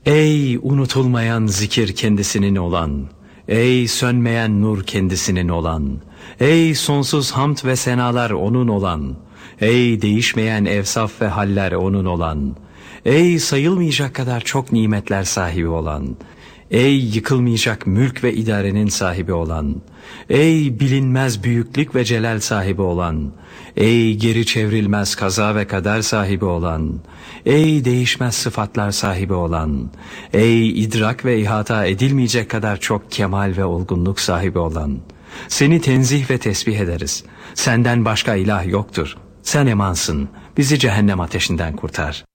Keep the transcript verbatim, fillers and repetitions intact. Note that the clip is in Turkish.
Ey unutulmayan zikir kendisinin olan, ey sönmeyen nur kendisinin olan, ey sonsuz hamd ve senalar onun olan, ey değişmeyen evsaf ve haller onun olan, ey sayılmayacak kadar çok nimetler sahibi olan, ey yıkılmayacak mülk ve idarenin sahibi olan, ey bilinmez büyüklük ve celal sahibi olan, ey geri çevrilmez kaza ve kader sahibi olan, ey değişmez sıfatlar sahibi olan, ey idrak ve ihata edilmeyecek kadar çok kemal ve olgunluk sahibi olan, seni tenzih ve tesbih ederiz. Senden başka ilah yoktur. Sen emansın. Bizi cehennem ateşinden kurtar.